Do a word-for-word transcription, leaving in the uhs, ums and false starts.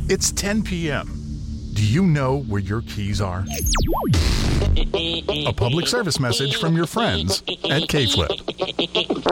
It's ten p.m. Do you know where your keys are? A public service message from your friends at K-Flip.